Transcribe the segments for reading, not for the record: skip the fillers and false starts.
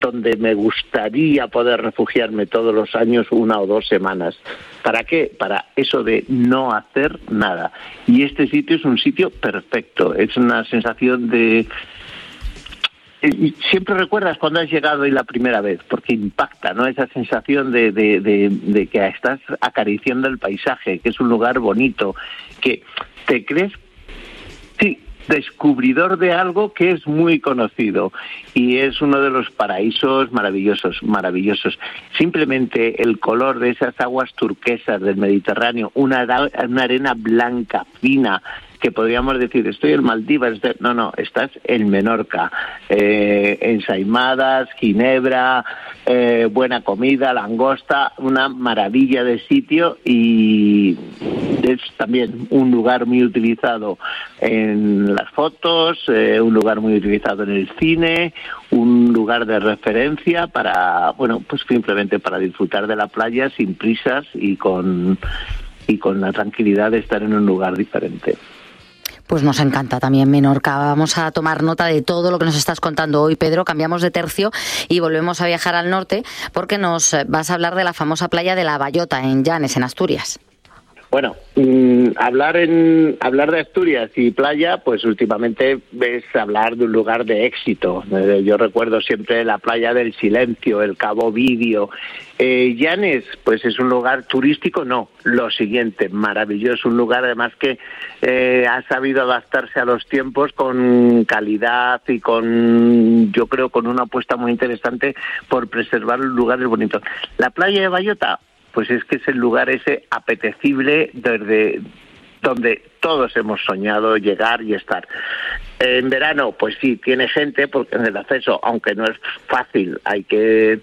donde me gustaría poder refugiarme todos los años 1 o 2 semanas. ¿Para qué? Para eso de no hacer nada. Y este sitio es un sitio perfecto. Es una sensación de... Siempre recuerdas cuando has llegado ahí la primera vez, porque impacta, ¿no? Esa sensación de que estás acariciando el paisaje, que es un lugar bonito, que te crees... Sí, descubridor de algo que es muy conocido y es uno de los paraísos maravillosos. Simplemente el color de esas aguas turquesas del Mediterráneo, una arena blanca, fina, que podríamos decir, estoy en Maldivas, no, estás en Menorca, ensaimadas, ginebra, buena comida, langosta, una maravilla de sitio, y es también un lugar muy utilizado en las fotos, un lugar muy utilizado en el cine, un lugar de referencia para, bueno, pues simplemente para disfrutar de la playa sin prisas y con la tranquilidad de estar en un lugar diferente. Pues nos encanta también Menorca. Vamos a tomar nota de todo lo que nos estás contando hoy, Pedro. Cambiamos de tercio y volvemos a viajar al norte porque nos vas a hablar de la famosa playa de La Bayota, en Llanes, en Asturias. Bueno, hablar de Asturias y playa, pues últimamente es hablar de un lugar de éxito. Yo recuerdo siempre la playa del Silencio, el Cabo Vidio. Llanes, pues es un lugar turístico, no, lo siguiente, maravilloso, un lugar además que ha sabido adaptarse a los tiempos con calidad y yo creo, con una apuesta muy interesante por preservar los lugares bonitos. La playa de Bayota, pues es que es el lugar ese apetecible desde donde todos hemos soñado llegar y estar. En verano, pues sí, tiene gente, porque en el acceso, aunque no es fácil, hay que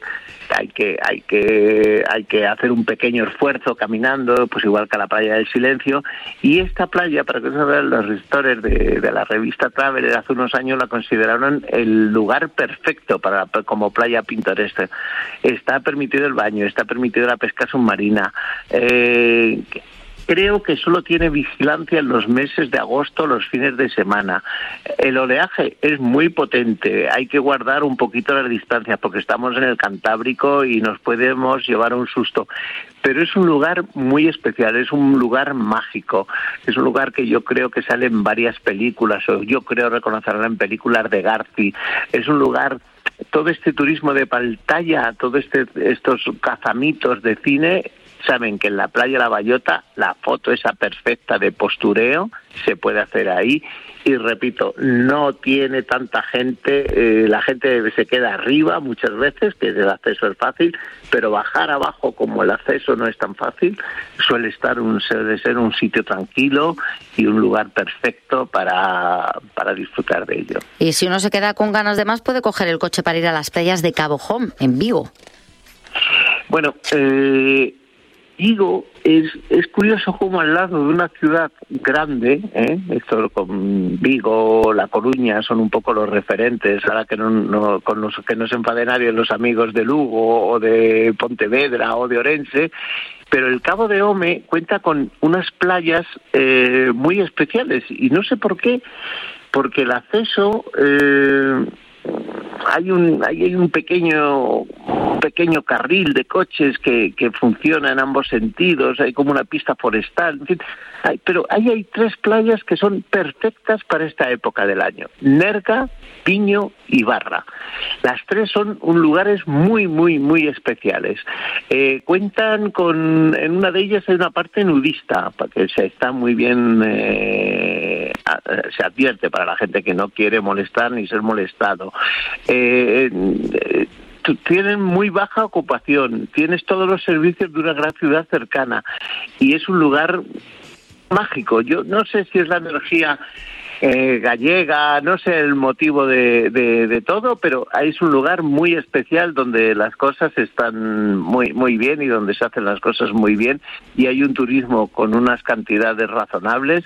hacer un pequeño esfuerzo caminando, pues igual que la playa del Silencio. Y esta playa, para que se vean, los gestores de la revista Traveler hace unos años la consideraron el lugar perfecto como playa pintoresca. Está permitido el baño, está permitido la pesca submarina. Creo que solo tiene vigilancia en los meses de agosto, los fines de semana. El oleaje es muy potente, hay que guardar un poquito las distancias porque estamos en el Cantábrico y nos podemos llevar un susto. Pero es un lugar muy especial, es un lugar mágico, es un lugar que yo creo que sale en varias películas, o yo creo reconocerla en películas de Garci. Es un lugar... Todo este turismo de pantalla, todos estos cazamitos de cine, saben que en la playa de La Bayota la foto esa perfecta de postureo se puede hacer ahí. Y repito, no tiene tanta gente, la gente se queda arriba muchas veces, que el acceso es fácil, pero bajar abajo, como el acceso no es tan fácil, suele ser un sitio tranquilo y un lugar perfecto para disfrutar de ello. Y si uno se queda con ganas de más, puede coger el coche para ir a las playas de Cabo Hom, en Vigo. Bueno, Vigo es curioso como al lado de una ciudad grande, esto con Vigo, La Coruña son un poco los referentes, ahora que con los que no se enfaden nadie los amigos de Lugo o de Pontevedra o de Orense, pero el Cabo de Home cuenta con unas playas muy especiales y no sé por qué, porque el acceso... Hay un pequeño carril de coches que funciona en ambos sentidos, hay como una pista forestal, en fin, pero ahí hay 3 playas que son perfectas para esta época del año: Nerga, Piño y Barra. Las 3 son lugares muy, muy, muy especiales. Cuentan en una de ellas hay una parte nudista, porque se está muy bien, se advierte para la gente que no quiere molestar ni ser molestado. Tienen muy baja ocupación, tienes todos los servicios de una gran ciudad cercana y es un lugar mágico. Yo no sé si es la energía gallega, no sé el motivo de todo, pero es un lugar muy especial donde las cosas están muy, muy bien y donde se hacen las cosas muy bien, y hay un turismo con unas cantidades razonables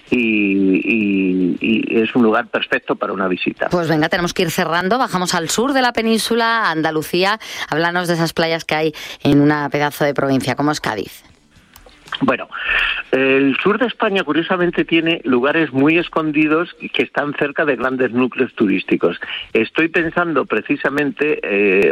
y es un lugar perfecto para una visita. Pues venga, tenemos que ir cerrando, bajamos al sur de la península, Andalucía. Háblanos de esas playas que hay en una pedazo de provincia como es Cádiz. Bueno, el sur de España, curiosamente, tiene lugares muy escondidos que están cerca de grandes núcleos turísticos. Estoy pensando precisamente